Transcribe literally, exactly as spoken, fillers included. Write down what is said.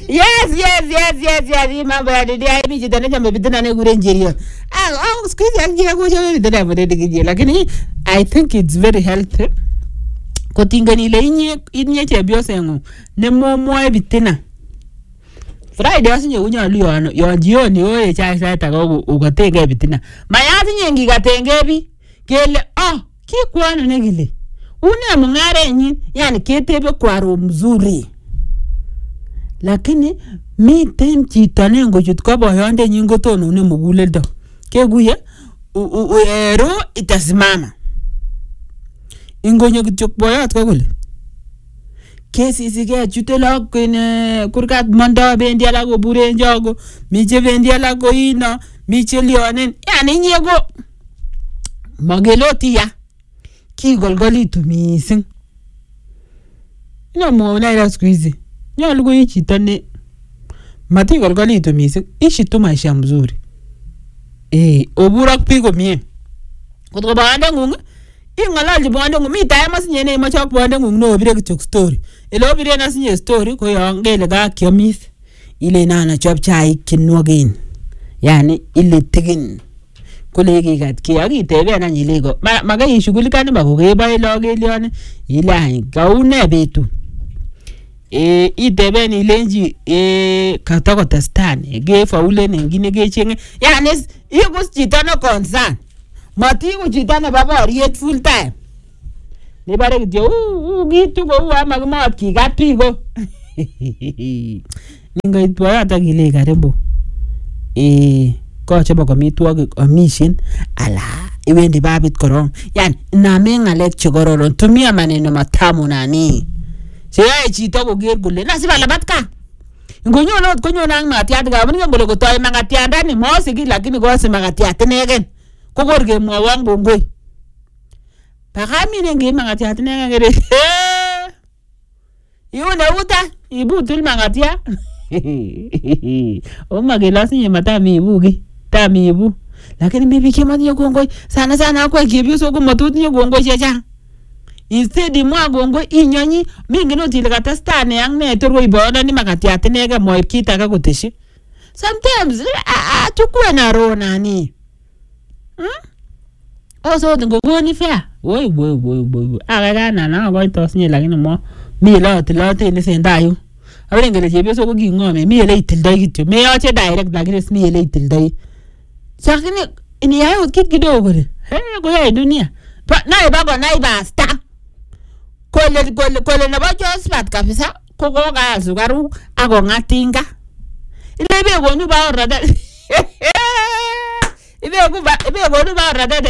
Yes, yes, yes, yes, yes. Hii mambo ya didi ya mimi jitane chama bidana ne gure njeriyo. Ah, oh, squeeze ya njia kwa chama bidana ya didi kijia. Lakini I think it's very healthy. Kotingani ile inye inye chebio sengu. Ne mo mo bitina. Friday asinye unya lu yo yo jioni oye cha sa ta go ukatenge bitina. Mayati nyengi gatenge bi. Kele ah ki kwana ne gile. Une mungare nyin yani ketebe kwaro mzuri. Lakini mi tem chito nengo chut ko boyonde nyin gotono ne muguleldo. Keguye ero itasimama. Ingonyo kityo boyot ko kole. Kesisi ke chutelo kene kurkat manda bendi ala go bure njogo, mi che bendi ala go ino, mi che lionen. Yani nyego mageloti ya. Ki golgolitu mising. Ino mo na ila squeeze. Nyolu ko chito ne mati golgolitu mising. Ishi tu maisha mzuri. Eh, obura pigo mie. Kutoko baande ngungu. Ingololji baande ngungu. Mi time asinye ne machok baande ngungu no obire kichok story. Ile obire na sinye story ko yo ngele ga kyomis. Ile nana chop chai kinwagin. Yani ile tigin. Kule kikat ki akitebe na nyilego. Ma magai shugulikane bakugeba iloge lione. Ile kaune betu. Eh itebe ni lenji eh katako testane ge faule nengine ge chenge yani iko chita no concern mati ko chita no baba riet full time ne bare gdio u gitu go wa magma ki gapigo ninga itwa ata gile karebo eh ko chebo komitwogik omishin ala iwendi babit korong yani na mengalek chikororon tumia maneno matamu nani Siya chito ko ger gule na si balabat ka. Ngonyo no konyo nang matiat ga bani ngolo ko toy mangatianda ni mo sigi lakini go si mangatiat negen. Ko gorge mo wang bongoy. Pakami nenge mangatiat negen gere. Yu na uta ibu tul mangatia. O magela si mata mi ibugi. Ta mi ibu. Lakini bibi kema ni gongoy sana sana kwa kibi so ko matut ni gongoy checha. Instead mwa gongo inyonyi mingi no tilika testane yang ne torwo iboda ni makati atenega mo kita ka kuteshi sometimes a tukwe na rona ni hm oso ngo goni fair woi woi woi woi aga gana na go tos ni lakini mo mi lo tilote ni sendayu abere ngere jebe so ko gingome mi ele itildai kityo me yoche direct lakini mi ele itildai sakini ni yayo kit kidogo he go ya dunia pa na ibago na iba stop Kole kole kole na bajo spat kabisa koko ga sugaru ago ngatinga ile be go nu ba orada ibe go ba ibe go nu ba orada